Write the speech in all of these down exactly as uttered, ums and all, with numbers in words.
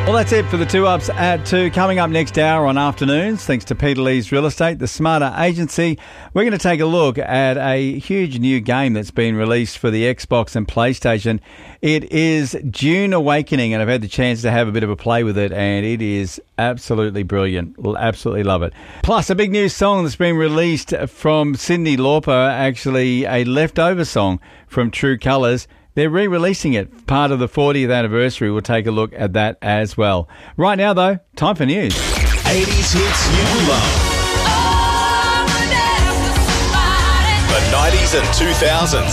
Well, that's it for the two ups at two. Coming up next hour on Afternoons, thanks to Peter Lee's Real Estate, the Smarter Agency, we're going to take a look at a huge new game that's been released for the Xbox and PlayStation. It is Dune Awakening, and I've had the chance to have a bit of a play with it, and it is absolutely brilliant. Absolutely love it. Plus, a big new song that's been released from Cyndi Lauper, actually a leftover song from True Colours. They're re-releasing it, part of the fortieth anniversary. We'll take a look at that as well. Right now, though, time for news. eighties hits you love. The nineties and two thousands.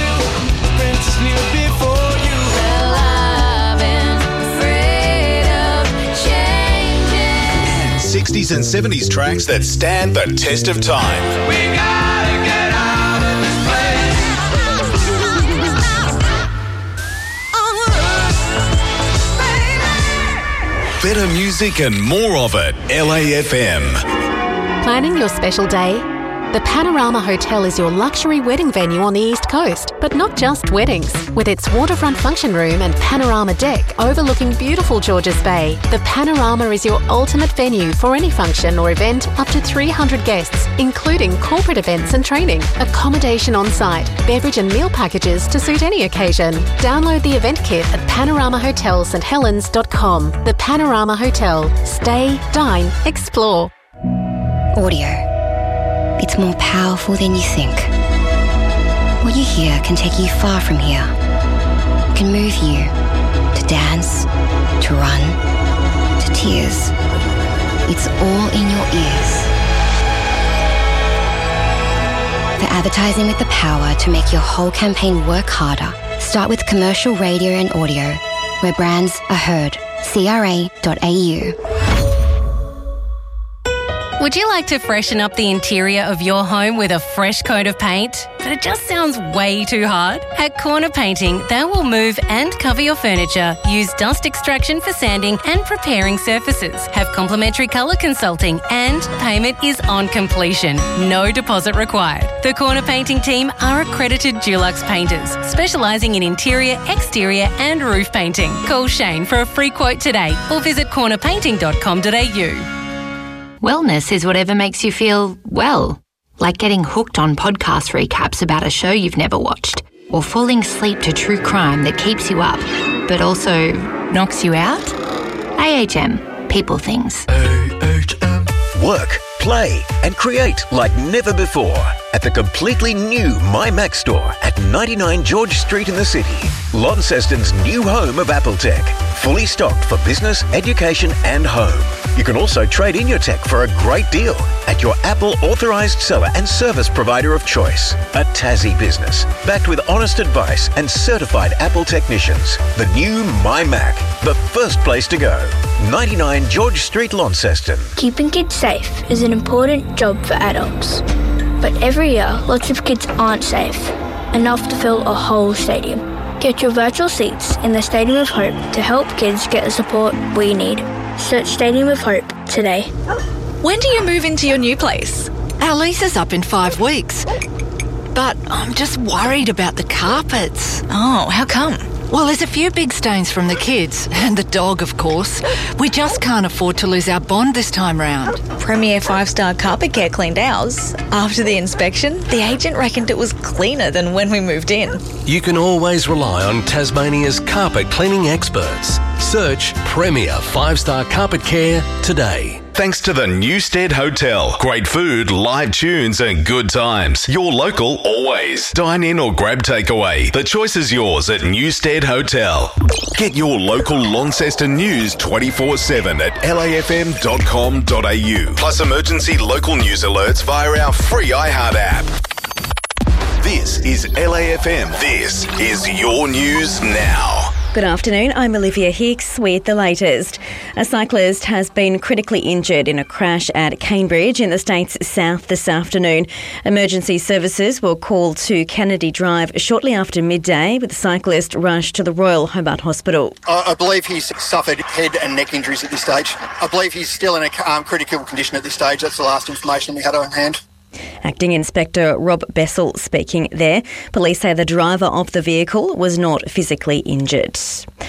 sixties and seventies tracks that stand the test of time. We gotta get out of this place. Better music and more of it. L A F M. Planning your special day? The Panorama Hotel is your luxury wedding venue on the East Coast, but not just weddings. With its waterfront function room and panorama deck overlooking beautiful Georges Bay, the Panorama is your ultimate venue for any function or event up to three hundred guests, including corporate events and training. Accommodation on site, beverage and meal packages to suit any occasion. Download the event kit at panorama hotel st helens dot com. The Panorama Hotel. Stay, dine, explore. Audio. It's more powerful than you think. What you hear can take you far from here. It can move you to dance, to run, to tears. It's all in your ears. For advertising with the power to make your whole campaign work harder, start with commercial radio and audio, where brands are heard. C R A dot A U. Would you like to freshen up the interior of your home with a fresh coat of paint? But it just sounds way too hard? At Corner Painting, they will move and cover your furniture, use dust extraction for sanding and preparing surfaces, have complimentary colour consulting, and payment is on completion. No deposit required. The Corner Painting team are accredited Dulux painters, specialising in interior, exterior and roof painting. Call Shane for a free quote today or visit corner painting dot com dot a u. Wellness is whatever makes you feel well, like getting hooked on podcast recaps about a show you've never watched, or falling asleep to true crime that keeps you up, but also knocks you out. A H M. People things. A H M. Work, play and create like never before at the completely new My Mac store at ninety-nine George Street in the city. Launceston's new home of AppleTech. Fully stocked for business, education and home. You can also trade in your tech for a great deal at your Apple authorised seller and service provider of choice. A Tassie business, backed with honest advice and certified Apple technicians. The new My Mac, the first place to go. ninety-nine George Street, Launceston. Keeping kids safe is an important job for adults. But every year, lots of kids aren't safe, enough to fill a whole stadium. Get your virtual seats in the Stadium of Hope to help kids get the support we need. Search Stadium of Hope today. When do you move into your new place? Our lease is up in five weeks. But I'm just worried about the carpets. Oh, how come? Well, there's a few big stains from the kids, and the dog, of course. We just can't afford to lose our bond this time round. Premier five-star Carpet Care cleaned ours. After the inspection, the agent reckoned it was cleaner than when we moved in. You can always rely on Tasmania's carpet cleaning experts. Search Premier five-star Carpet Care today. Thanks to the Newstead Hotel. Great food, live tunes and good times. Your local always. Dine in or grab takeaway. The choice is yours at Newstead Hotel. Get your local Launceston news twenty-four seven at L A F M dot com dot A U. Plus emergency local news alerts via our free iHeart app. This is L A F M. This is your news now. Good afternoon, I'm Olivia Hicks with the latest. A cyclist has been critically injured in a crash at Cambridge in the state's south this afternoon. Emergency services were called to Kennedy Drive shortly after midday, with the cyclist rushed to the Royal Hobart Hospital. I believe he's suffered head and neck injuries at this stage. I believe he's still in a um, critical condition at this stage. That's the last information we had on hand. Acting Inspector Rob Bessel speaking there. Police say the driver of the vehicle was not physically injured.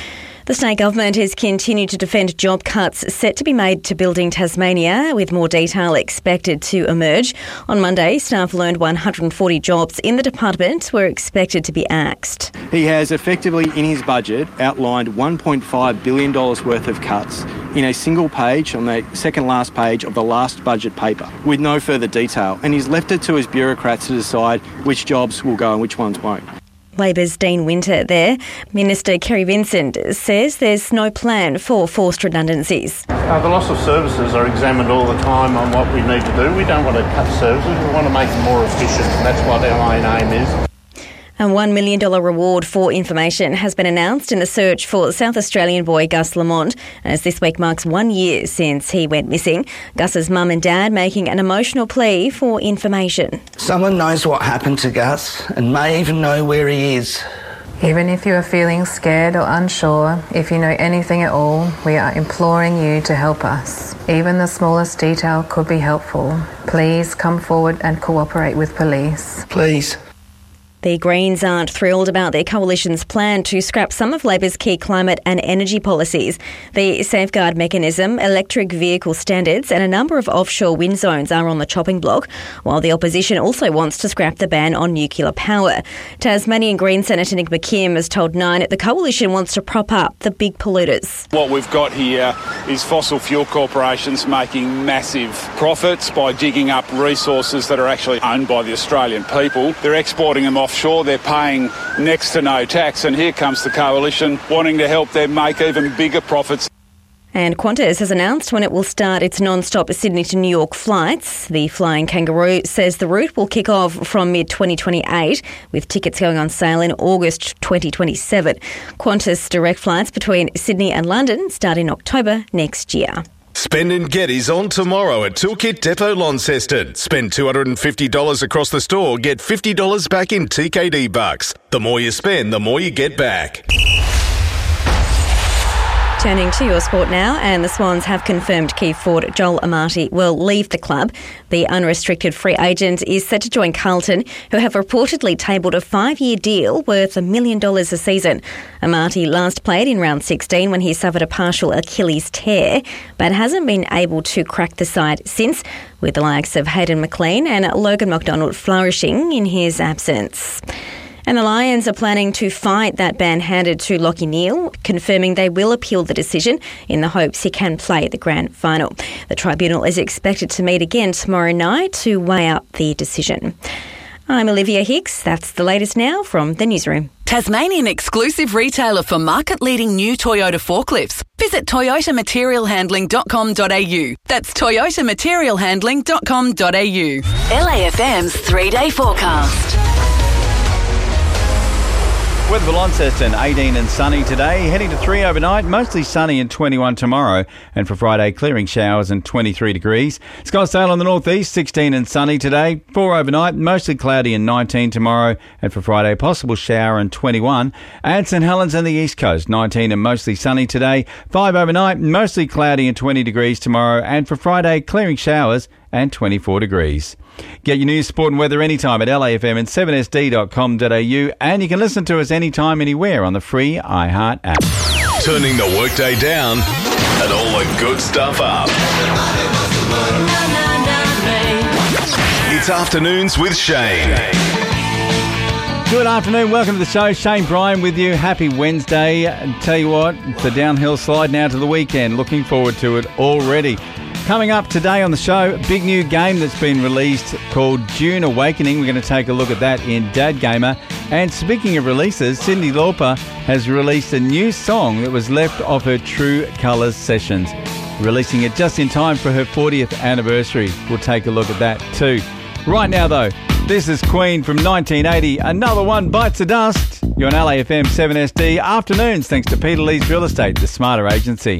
The state government has continued to defend job cuts set to be made to Building Tasmania, with more detail expected to emerge. On Monday, staff learned one hundred forty jobs in the department were expected to be axed. He has effectively, in his budget, outlined one point five billion dollars worth of cuts in a single page on the second last page of the last budget paper, with no further detail. And he's left it to his bureaucrats to decide which jobs will go and which ones won't. Labor's Dean Winter there. Minister Kerry Vincent says there's no plan for forced redundancies. Uh, the loss of services are examined all the time on what we need to do. We don't want to cut services, we want to make them more efficient, and that's what our main aim is. A one million dollars reward for information has been announced in the search for South Australian boy Gus Lamont, as this week marks one year since he went missing. Gus's mum and dad making an emotional plea for information. Someone knows what happened to Gus and may even know where he is. Even if you are feeling scared or unsure, if you know anything at all, we are imploring you to help us. Even the smallest detail could be helpful. Please come forward and cooperate with police. Please. The Greens aren't thrilled about their coalition's plan to scrap some of Labor's key climate and energy policies. The safeguard mechanism, electric vehicle standards and a number of offshore wind zones are on the chopping block, while the opposition also wants to scrap the ban on nuclear power. Tasmanian Green Senator Nick McKim has told Nine the coalition wants to prop up the big polluters. What we've got here is fossil fuel corporations making massive profits by digging up resources that are actually owned by the Australian people. They're exporting them off Offshore, they're paying next to no tax, and here comes the coalition wanting to help them make even bigger profits. And Qantas has announced when it will start its non-stop Sydney to New York flights. The Flying Kangaroo says the route will kick off from mid twenty twenty-eight, with tickets going on sale in August twenty twenty-seven. Qantas direct flights between Sydney and London start in October next year. Spend and Get is on tomorrow at Toolkit Depot Launceston. Spend two hundred fifty dollars across the store, get fifty dollars back in T K D bucks. The more you spend, the more you get back. Turning to your sport now, and the Swans have confirmed key forward Joel Amati will leave the club. The unrestricted free agent is set to join Carlton, who have reportedly tabled a five-year deal worth a million dollars a season. Amati last played in round sixteen when he suffered a partial Achilles tear, but hasn't been able to crack the side since, with the likes of Hayden McLean and Logan McDonald flourishing in his absence. And the Lions are planning to fight that ban handed to Lachie Neale, confirming they will appeal the decision in the hopes he can play the grand final. The tribunal is expected to meet again tomorrow night to weigh up the decision. I'm Olivia Hicks. That's the latest now from the newsroom. Tasmanian exclusive retailer for market-leading new Toyota forklifts. Visit toyota material handling dot com dot a u. That's toyota material handling dot com dot a u. L A F M's three-day forecast. Weather for Launceston, eighteen and sunny today, heading to three overnight, mostly sunny and twenty-one tomorrow, and for Friday, clearing showers and twenty-three degrees. Skysail on the northeast, sixteen and sunny today, four overnight, mostly cloudy and nineteen tomorrow, and for Friday, possible shower and twenty-one. And St Helens and the east coast, nineteen and mostly sunny today, five overnight, mostly cloudy and twenty degrees tomorrow, and for Friday, clearing showers and twenty-four degrees. Get your news, sport and weather anytime at L A F M and seven S D dot com dot a u, and you can listen to us anytime, anywhere on the free iHeart app. Turning the workday down and all the good stuff up. It's Afternoons with Shane. Good afternoon, welcome to the show. Shane Bryan with you. Happy Wednesday. And tell you what, it's a downhill slide now to the weekend. Looking forward to it already. Coming up today on the show, big new game that's been released called June Awakening. We're going to take a look at that in Dad Gamer. And speaking of releases, Cyndi Lauper has released a new song that was left off her True Colours sessions, releasing it just in time for her fortieth anniversary. We'll take a look at that too. Right now though, this is Queen from nineteen eighty. Another one bites the dust. You're on L A F M seven S D Afternoons, thanks to Peter Lee's Real Estate, the smarter agency.